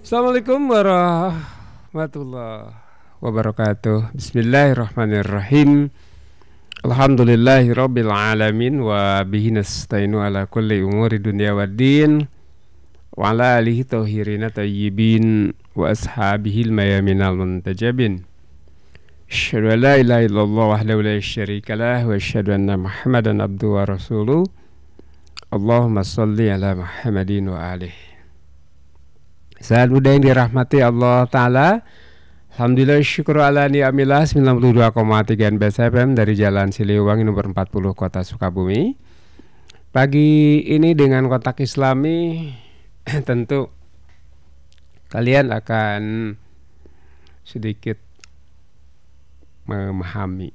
Assalamualaikum warahmatullahi wabarakatuh. Bismillahirrahmanirrahim. Alhamdulillahirabbil alamin wa bihi nasta'inu ala kulli umuri dunya waddin wa ala alihi thahirina thayyibin wa ashabihil mayaminal muntajabin. Asyhadu an la ilaha illallah wahdahu la syarikalah wa asyhadu anna Muhammadan abduhu wa rasuluh. Allahumma shalli ala Muhammadin wa alihi. Saat muda yang dirahmati Allah Ta'ala, alhamdulillah syukur ala ni'amillah 92,3 MBS FM dari Jalan Siliwangi nomor 40 Kota Sukabumi. Pagi ini dengan kotak Islami tentu kalian akan sedikit memahami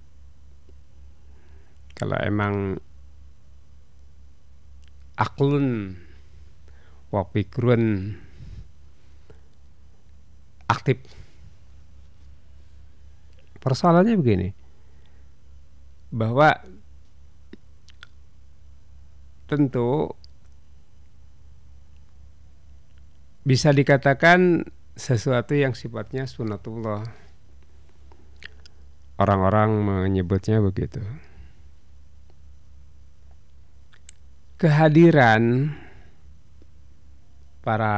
kalau emang aklun wa fikrun aktif. Persoalannya begini, bahwa tentu bisa dikatakan sesuatu yang sifatnya sunnatullah. Orang-orang menyebutnya begitu. Kehadiran para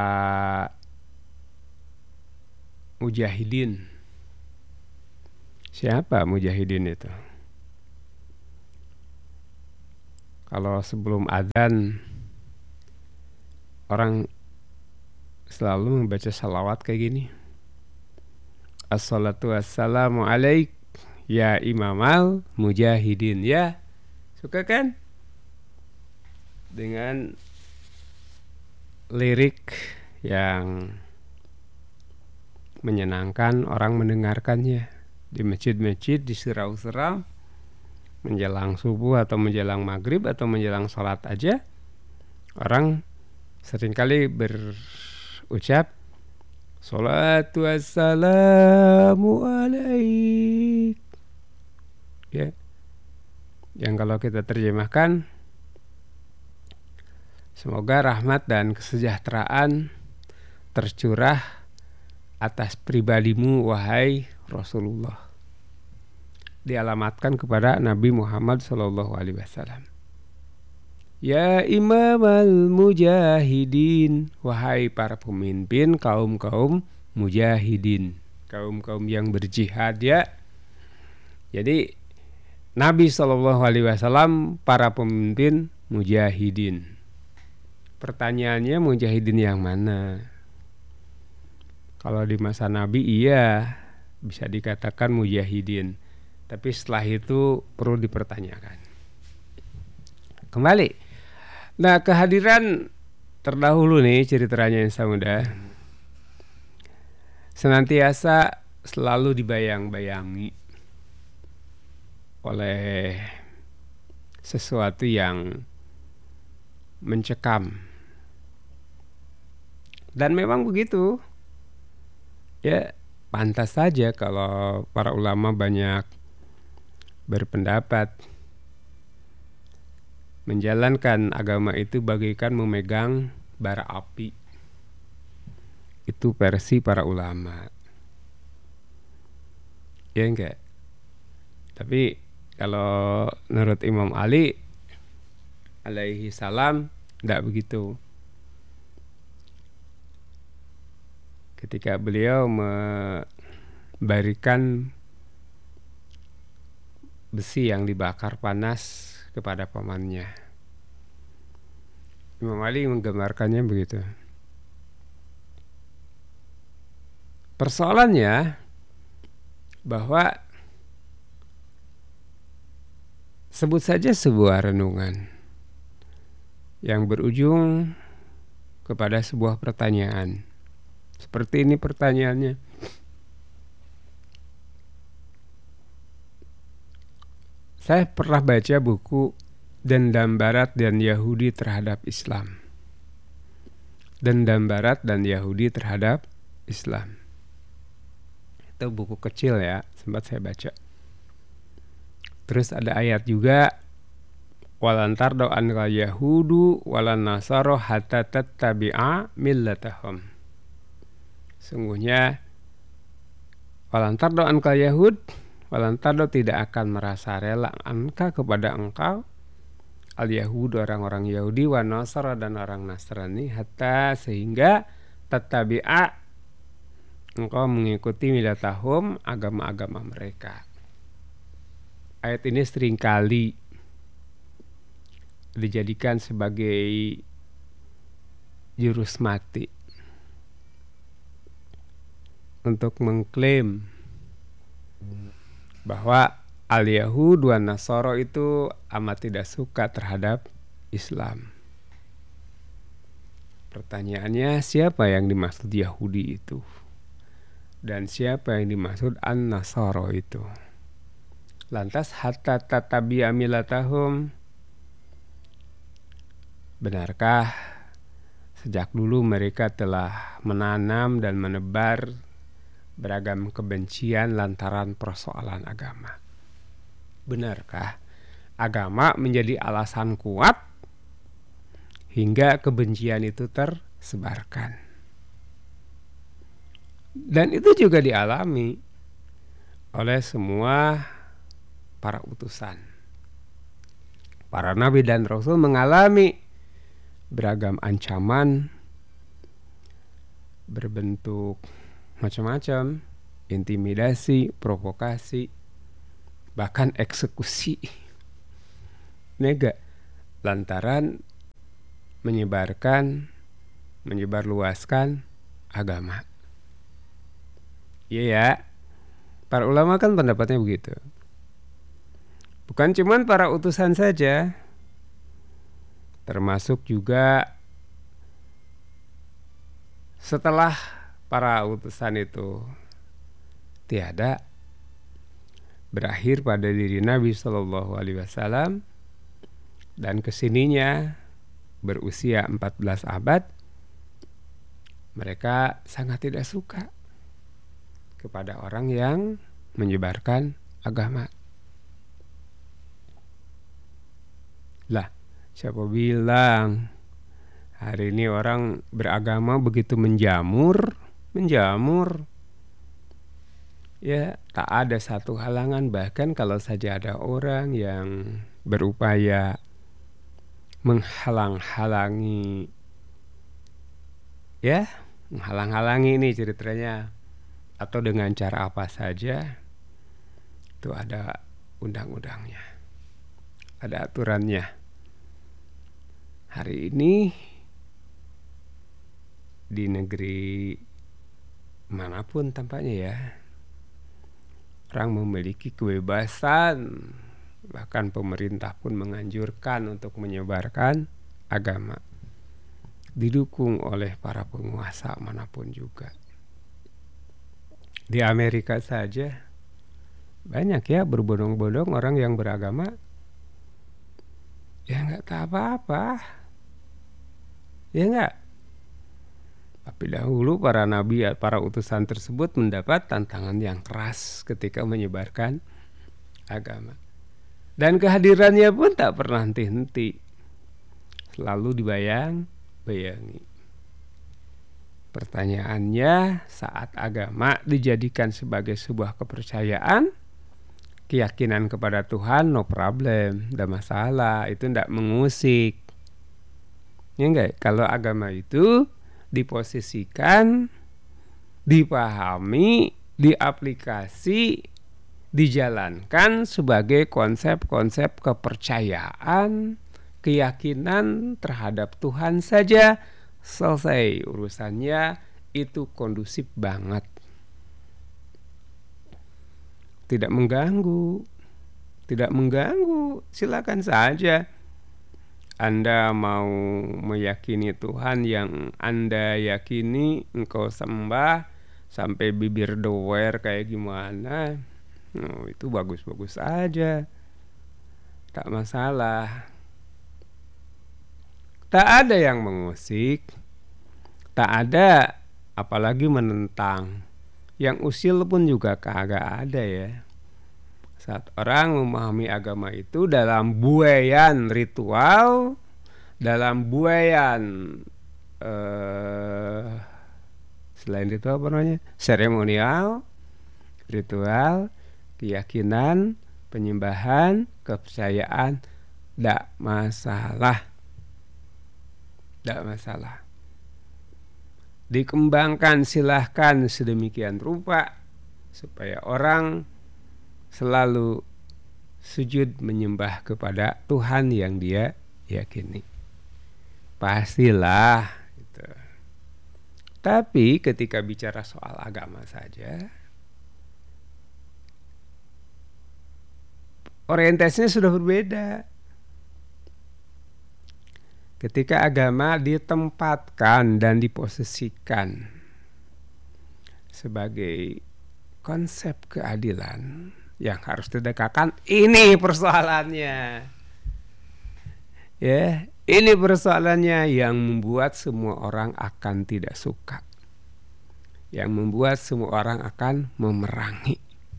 mujahidin. Siapa mujahidin itu? Kalau sebelum adzan orang selalu membaca salawat kayak gini. Assalatu wassalamu alaik ya imamal mujahidin. Ya, suka kan? Dengan lirik yang menyenangkan orang mendengarkannya di masjid-masjid, di surau-surau, menjelang subuh atau menjelang maghrib atau menjelang sholat aja, orang seringkali berucap sholatu wassalamu alaik, ya, yang kalau kita terjemahkan, semoga rahmat dan kesejahteraan tercurah atas pribadimu wahai Rasulullah, dialamatkan kepada Nabi Muhammad SAW. Ya imamal mujahidin, wahai para pemimpin kaum-kaum mujahidin, kaum-kaum yang berjihad, ya. Jadi Nabi SAW para pemimpin mujahidin. Pertanyaannya, mujahidin yang mana? Kalau di masa Nabi iya bisa dikatakan mujahidin, tapi setelah itu perlu dipertanyakan. Kembali. Nah, kehadiran terdahulu nih ceritanya yang muda senantiasa selalu dibayang-bayangi oleh sesuatu yang mencekam. Dan memang begitu. Ya, pantas saja kalau para ulama banyak berpendapat menjalankan agama itu bagaikan memegang bara api. Itu versi para ulama. Ya enggak? Tapi kalau menurut Imam Ali alaihi salam enggak begitu. Ketika beliau memberikan besi yang dibakar panas kepada pamannya, Imam Ali menggambarkannya begitu. Persoalannya bahwa sebut saja sebuah renungan yang berujung kepada sebuah pertanyaan. Seperti ini pertanyaannya. Saya pernah baca buku Dendam Barat dan Yahudi terhadap Islam. Dendam Barat dan Yahudi terhadap Islam. Itu buku kecil ya, sempat saya baca. Terus ada ayat juga, walantar do'an kal yahudu walan nasaro hatta tattabi'a millatahum. Sungguhnya walan tardo ankal Yahud, walan tardo tidak akan merasa rela anka kepada engkau, al Yahud orang-orang Yahudi, wa Nasara dan orang Nasrani, hatta sehingga tatabi'a engkau mengikuti milatahum agama-agama mereka. Ayat ini seringkali dijadikan sebagai jurus mati untuk mengklaim bahwa al-Yahud wa Nasara itu amat tidak suka terhadap Islam. Pertanyaannya, siapa yang dimaksud Yahudi itu? Dan siapa yang dimaksud an-Nasara itu? Lantas hatta tatabi'a milatahum, benarkah sejak dulu mereka telah menanam dan menebar beragam kebencian lantaran persoalan agama? Benarkah agama menjadi alasan kuat hingga kebencian itu tersebarkan? Dan itu juga dialami oleh semua para utusan. Para nabi dan rasul mengalami beragam ancaman berbentuk macam-macam, intimidasi, provokasi, bahkan eksekusi, lantaran menyebarluaskan agama. Iya ya, para ulama kan pendapatnya begitu. Bukan cuman para utusan saja, termasuk juga setelah para utusan itu tiada, berakhir pada diri Nabi Shallallahu Alaihi Wasallam, dan kesininya berusia 14 abad, mereka sangat tidak suka kepada orang yang menyebarkan agama. Lah, siapa bilang hari ini orang beragama begitu menjamur? Ya, tak ada satu halangan. Bahkan kalau saja ada orang yang berupaya menghalang-halangi ini ceritanya, atau dengan cara apa saja, itu ada undang-undangnya, ada aturannya. Hari ini di negeri manapun tampaknya ya, orang memiliki kebebasan, bahkan pemerintah pun menganjurkan untuk menyebarkan agama, didukung oleh para penguasa manapun juga. Di Amerika saja banyak ya berbondong-bondong orang yang beragama ya nggak tahu apa-apa, ya nggak. Tapi dahulu para nabi, para utusan tersebut mendapat tantangan yang keras ketika menyebarkan agama, dan kehadirannya pun tak pernah henti-henti, selalu dibayang-bayangi. Pertanyaannya, saat agama dijadikan sebagai sebuah kepercayaan, keyakinan kepada Tuhan, no problem, tidak masalah, itu tidak mengusik. Ya enggak? Kalau agama itu diposisikan, dipahami, diaplikasi, dijalankan sebagai konsep-konsep kepercayaan, keyakinan terhadap Tuhan saja, selesai urusannya, itu kondusif banget. Tidak mengganggu, silakan saja. Anda mau meyakini Tuhan yang Anda yakini, engkau sembah sampai bibir doer kayak gimana, itu bagus-bagus aja, tak masalah. Tak ada yang mengusik, tak ada apalagi menentang. Yang usil pun juga kagak ada ya. Saat orang memahami agama itu dalam buayan ritual, dalam buayan Selain itu apa namanya? Seremonial, ritual, keyakinan, penyembahan, kepercayaan, tidak masalah. Tidak masalah. Dikembangkan silahkan sedemikian rupa supaya orang selalu sujud menyembah kepada Tuhan yang dia yakini. Pastilah gitu. Tapi ketika bicara soal agama saja, orientasinya sudah berbeda. Ketika agama ditempatkan dan diposisikan sebagai konsep keadilan yang harus ditegakkan, ini persoalannya. Ya, ini persoalannya yang membuat semua orang akan tidak suka. Yang membuat semua orang akan memerangi.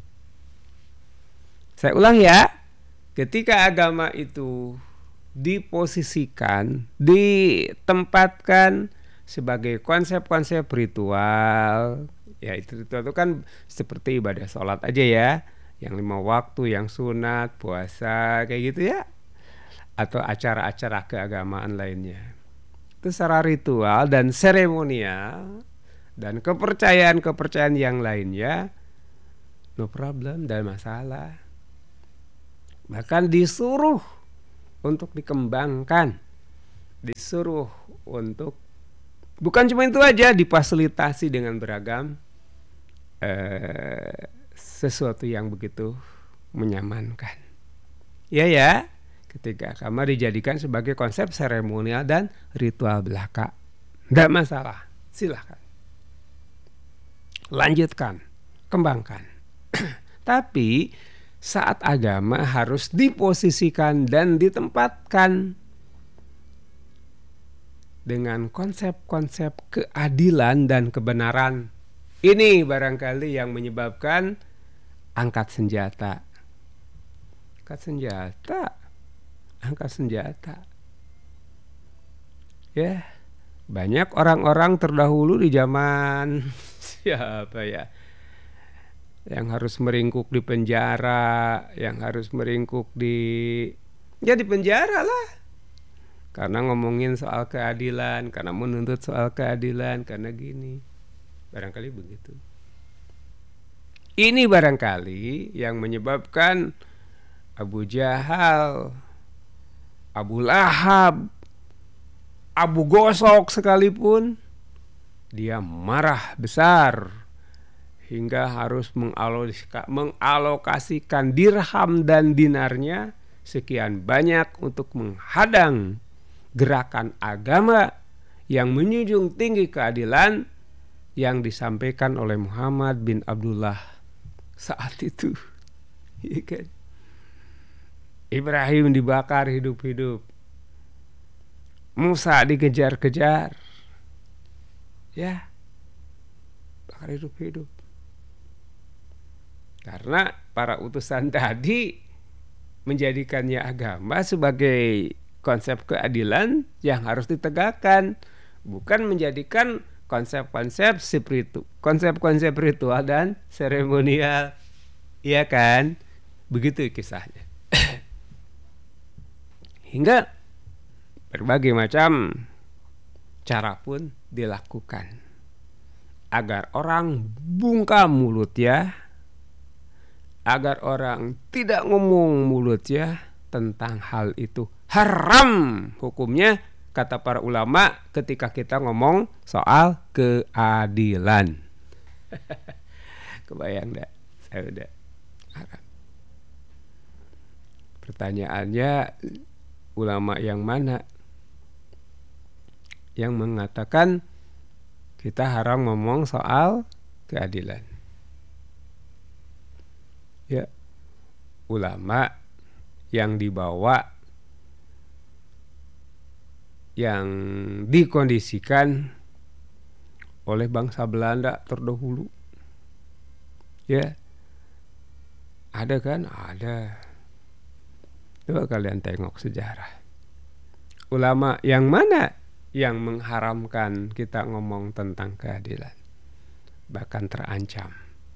Saya ulang ya, ketika agama itu diposisikan, ditempatkan sebagai konsep-konsep ritual, ya itu kan seperti ibadah sholat aja ya, yang 5 waktu, yang sunat, puasa, kayak gitu ya, atau acara-acara keagamaan lainnya. Itu secara ritual dan seremonial dan kepercayaan-kepercayaan yang lainnya, no problem, dan masalah. Bahkan disuruh untuk dikembangkan, disuruh untuk bukan cuma itu aja, difasilitasi dengan beragam sesuatu yang begitu menyamankan. Ya, ketika agama dijadikan sebagai konsep seremonial dan ritual belaka, tidak masalah, silahkan lanjutkan, kembangkan. Tapi saat agama harus diposisikan dan ditempatkan dengan konsep-konsep keadilan dan kebenaran, ini barangkali yang menyebabkan angkat senjata. Angkat senjata. Ya, banyak orang-orang terdahulu di zaman siapa ya, yang harus meringkuk di penjara, yang harus meringkuk di penjara lah, karena ngomongin soal keadilan, karena menuntut soal keadilan, karena gini. Barangkali begitu. Ini barangkali yang menyebabkan Abu Jahal, Abu Lahab, Abu Gosok sekalipun, dia marah besar hingga harus mengalokasikan dirham dan dinarnya sekian banyak untuk menghadang gerakan agama yang menjunjung tinggi keadilan yang disampaikan oleh Muhammad bin Abdullah saat itu. Ya kan? Ibrahim dibakar hidup-hidup, Musa dikejar-kejar, ya, bakar hidup-hidup. Karena para utusan tadi menjadikannya agama sebagai konsep keadilan yang harus ditegakkan, bukan menjadikan konsep-konsep ritual dan seremonial. Iya kan? Begitu kisahnya. Hingga berbagai macam cara pun dilakukan agar orang bungkam mulutnya, agar orang tidak ngomong mulutnya tentang hal itu. Haram hukumnya, kata para ulama, ketika kita ngomong soal keadilan. Kebayang enggak? Saya udah haram. Pertanyaannya, ulama yang mana yang mengatakan kita haram ngomong soal keadilan? Ya, ulama yang dibawa, yang dikondisikan oleh bangsa Belanda terdahulu. Ya, ada kan? Ada. Coba kalian tengok sejarah. Ulama yang mana yang mengharamkan kita ngomong tentang keadilan? bahkan terancam.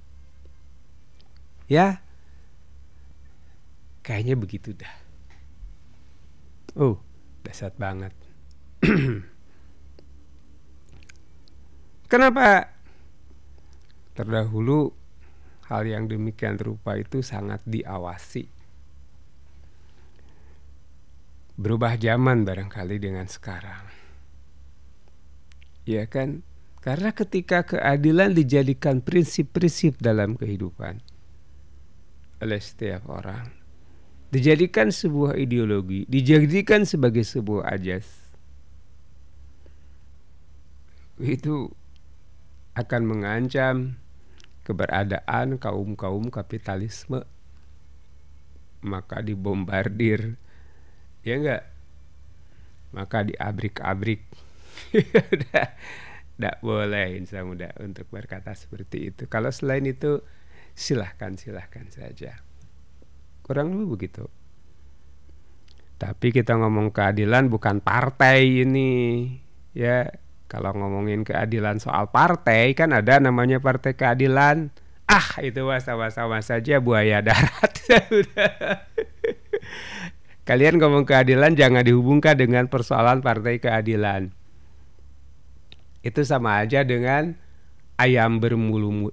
Ya, kayaknya begitu dah. Dahsyat banget. Kenapa? Terdahulu hal yang demikian rupa itu sangat diawasi. Berubah zaman barangkali dengan sekarang. Ya kan? Karena ketika keadilan dijadikan prinsip-prinsip dalam kehidupan oleh setiap orang, dijadikan sebuah ideologi, dijadikan sebagai sebuah ajas, itu akan mengancam keberadaan kaum-kaum kapitalisme. Maka dibombardir, ya enggak? Maka diabrik-abrik. Tidak boleh insan muda untuk berkata seperti itu. Kalau selain itu silahkan saja. Kurang lebih begitu. Tapi kita ngomong keadilan bukan partai ini, ya. Kalau ngomongin keadilan soal partai, kan ada namanya Partai Keadilan. Itu sama-sama saja buaya darat. Kalian ngomong keadilan jangan dihubungkan dengan persoalan Partai Keadilan. Itu sama aja dengan ayam berbulu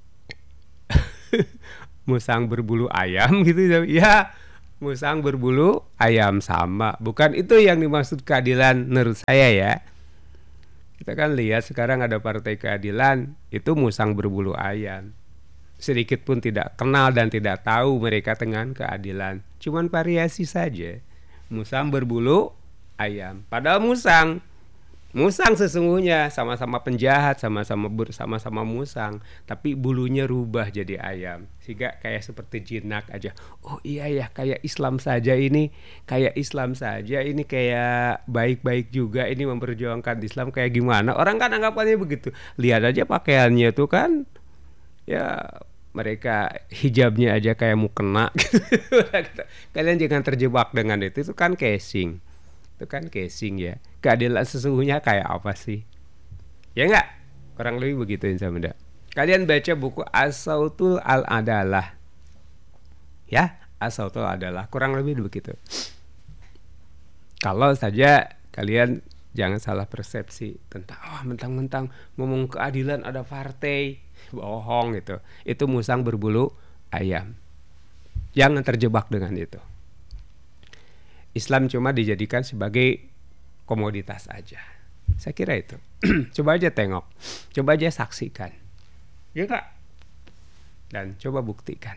musang berbulu ayam gitu ya. Musang berbulu ayam sama. Bukan itu yang dimaksud keadilan menurut saya ya. Kita kan lihat sekarang ada Partai Keadilan, itu musang berbulu ayam. Sedikit pun tidak kenal dan tidak tahu mereka dengan keadilan. Cuman variasi saja. Musang berbulu ayam. Padahal musang sesungguhnya sama-sama penjahat, sama-sama musang, tapi bulunya rubah jadi ayam, sehingga kayak seperti jinak aja. Oh iya ya, kayak Islam saja ini, kayak baik-baik juga ini, memperjuangkan Islam kayak gimana. Orang kan anggapannya begitu. Lihat aja pakaiannya tuh kan, ya mereka hijabnya aja kayak mukena. Kalian jangan terjebak dengan itu kan casing. Itu kan casing ya. Keadilan sesungguhnya kayak apa sih? Ya enggak? Kurang lebih begitu insan muda. Kalian baca buku As-Sautul Al-Adalah. Ya, As-Sautul Al-Adalah. Kurang lebih begitu. Kalau saja kalian jangan salah persepsi tentang mentang-mentang ngomong keadilan ada partai. Bohong itu. Itu musang berbulu ayam. Jangan terjebak dengan itu. Islam cuma dijadikan sebagai komoditas aja. Saya kira itu. Coba aja tengok. Coba aja saksikan. Ya enggak? Dan coba buktikan.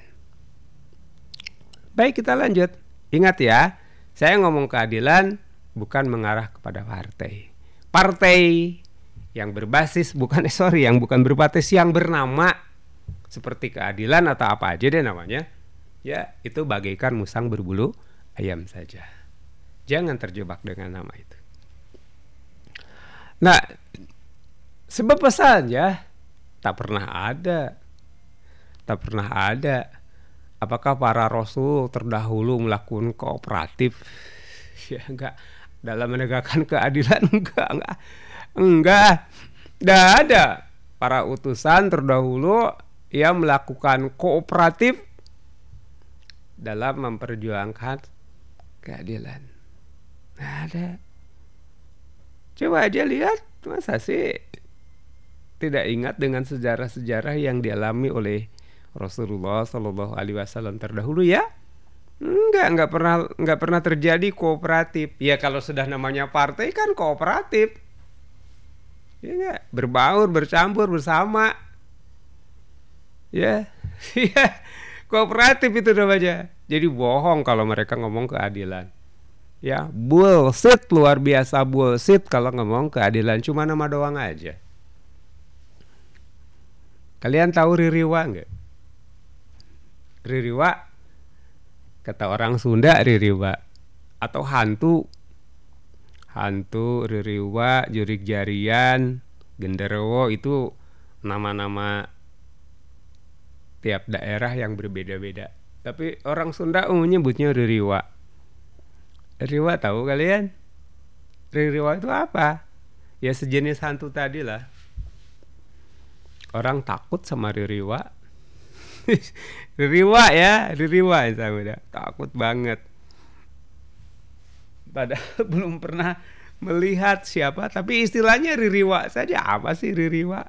Baik, kita lanjut. Ingat ya, saya ngomong keadilan bukan mengarah kepada partai. Partai yang berbasis yang bukan berbasis, yang bernama seperti keadilan atau apa aja deh namanya. Ya, itu bagaikan musang berbulu ayam saja. Jangan terjebak dengan nama itu. Nah, sebab pesannya tak pernah ada. Apakah para rasul terdahulu melakukan kooperatif? Ya enggak. Dalam menegakkan keadilan enggak. Tidak ada para utusan terdahulu yang melakukan kooperatif dalam memperjuangkan keadilan. Nggak ada. Coba aja lihat, masa sih tidak ingat dengan sejarah-sejarah yang dialami oleh Rasulullah Shallallahu Alaihi Wasallam terdahulu ya? Enggak pernah terjadi kooperatif. Ya kalau sudah namanya partai kan kooperatif. Ya enggak, berbaur, bercampur bersama. Ya, kooperatif itu namanya. Jadi bohong kalau mereka ngomong keadilan. Ya, bullshit, luar biasa bullshit kalau ngomong keadilan, cuma nama doang aja. Kalian tahu Ririwa enggak? Ririwa, kata orang Sunda Ririwa, atau hantu Ririwa, Jurik Jarian, Genderuwo, itu nama-nama tiap daerah yang berbeda-beda. Tapi orang Sunda menyebutnya Ririwa. Ririwa tahu kalian? Ririwa itu apa? Ya sejenis hantu tadi lah. Orang takut sama ririwa. Ririwa sama dia. Takut banget. Padahal belum pernah melihat siapa, tapi istilahnya ririwa saja. Apa sih ririwa?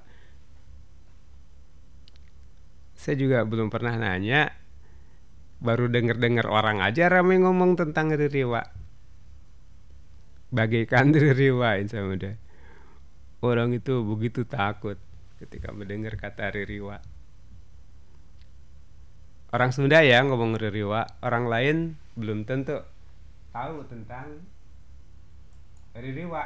Saya juga belum pernah nanya. Baru dengar-dengar orang aja ramai ngomong tentang ririwa. Bagaikan ririwa sama dia. Orang itu begitu takut ketika mendengar kata ririwa. Orang Sunda ya ngomong ririwa, orang lain belum tentu tahu tentang ririwa.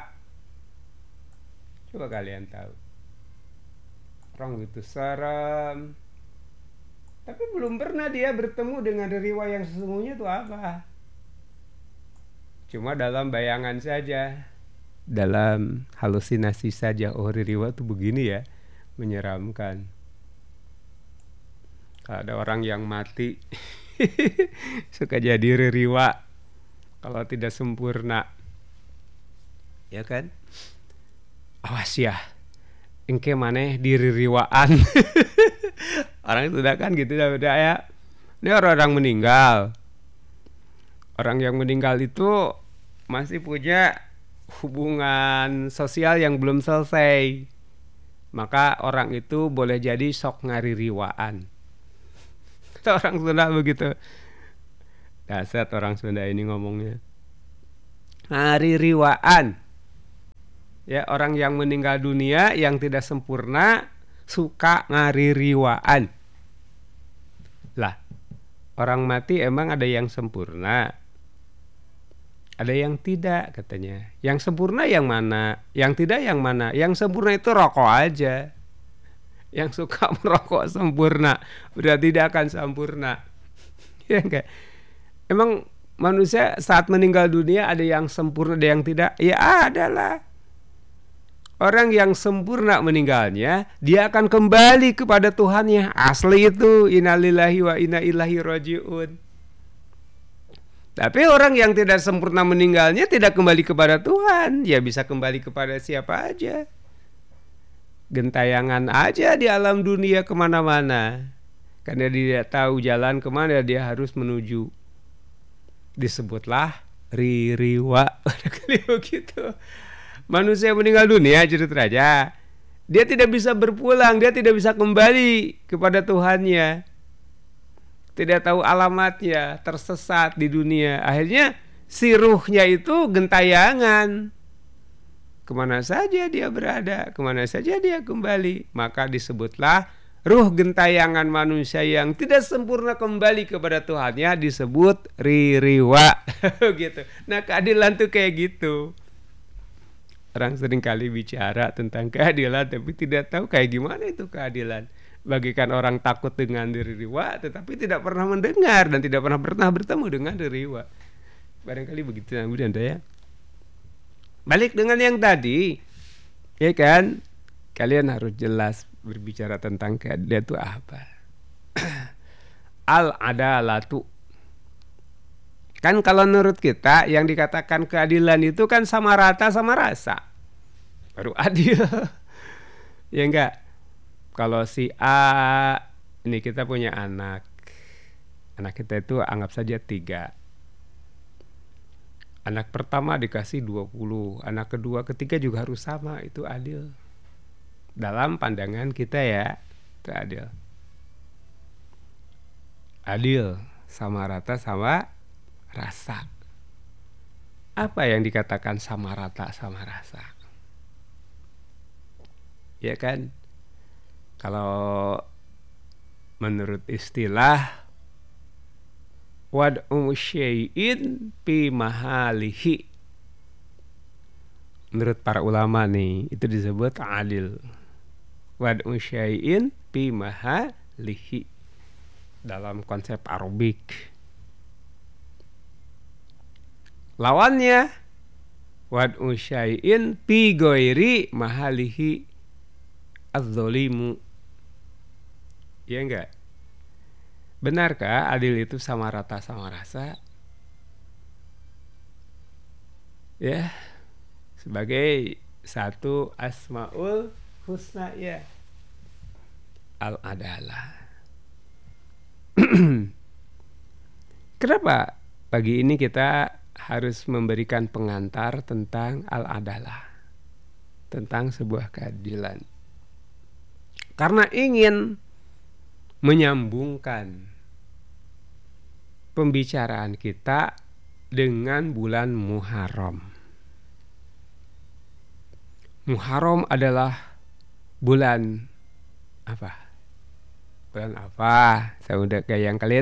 Coba kalian tahu. Orang itu serem. Tapi belum pernah dia bertemu dengan ririwa yang sesungguhnya itu apa. Cuma dalam bayangan saja, dalam halusinasi saja. Oh, ririwa itu begini ya, menyeramkan. Kalau ada orang yang mati suka jadi ririwa kalau tidak sempurna, ya kan? Awas ya, engke maneh diririwaan. Orang sudah kan gitu udah ya. Ini orang meninggal. Orang yang meninggal itu masih punya hubungan sosial yang belum selesai. Maka orang itu boleh jadi sok ngaririwaan. Orang Sunda begitu. Dasar orang Sunda ini ngomongnya. Ngaririwaan. Ya, orang yang meninggal dunia yang tidak sempurna suka ngaririwaan. Lah, orang mati emang ada yang sempurna, ada yang tidak katanya. Yang sempurna yang mana? Yang tidak yang mana? Yang sempurna itu rokok aja. Yang suka merokok sempurna, udah tidak akan sempurna. Ya enggak? Emang manusia saat meninggal dunia ada yang sempurna, ada yang tidak? Ya adalah. Orang yang sempurna meninggalnya, dia akan kembali kepada Tuhannya. Asli itu, innalillahi wa inna ilaihi rajiun. Tapi orang yang tidak sempurna meninggalnya tidak kembali kepada Tuhan. Ya bisa kembali kepada siapa aja. Gentayangan aja di alam dunia kemana-mana. Karena dia tahu jalan kemana dia harus menuju. Disebutlah ririwa. Begitu. Manusia meninggal dunia cerita aja. Dia tidak bisa berpulang, dia tidak bisa kembali kepada Tuhannya. Tidak tahu alamatnya, tersesat di dunia. Akhirnya si ruhnya itu gentayangan. Kemana saja dia berada, kemana saja dia kembali. Maka disebutlah ruh gentayangan manusia yang tidak sempurna kembali kepada Tuhannya disebut ririwa. Gitu. Nah, keadilan tuh kayak gitu. Orang sering kali bicara tentang keadilan tapi tidak tahu kayak gimana itu keadilan. Bagikan orang takut dengan ririwa tetapi tidak pernah mendengar dan tidak pernah bertemu dengan ririwa. Barangkali begitu Anda ya. Balik dengan yang tadi, ya kan? Kalian harus jelas berbicara tentang keadilan itu apa. Al-adalatu. Kan kalau menurut kita yang dikatakan keadilan itu kan sama rata sama rasa. Baru adil. Ya enggak? Kalau si A, ini kita punya anak. Anak kita itu anggap saja 3. Anak pertama dikasih 20. Anak kedua, ketiga juga harus sama. Itu adil. Dalam pandangan kita ya, itu adil. Adil, sama rata sama rasa. Apa yang dikatakan sama rata sama rasa? Ya kan? Kalau menurut istilah wad'u syai'in fi mahalihi. Menurut para ulama nih, itu disebut adil. Wad'u syai'in fi mahalihi. Dalam konsep Arabik. Lawannya wad'u syai'in fi ghairi mahalihi az-zalimu. Ya enggak? Benarkah adil itu sama rata sama rasa? Ya, sebagai satu asmaul husna ya. al-adalah. Kenapa pagi ini kita harus memberikan pengantar tentang al-adalah, tentang sebuah keadilan? Karena ingin menyambungkan pembicaraan kita dengan bulan Muharram. Muharram adalah bulan apa? Bulan apa? Saya udah kayak yang kalian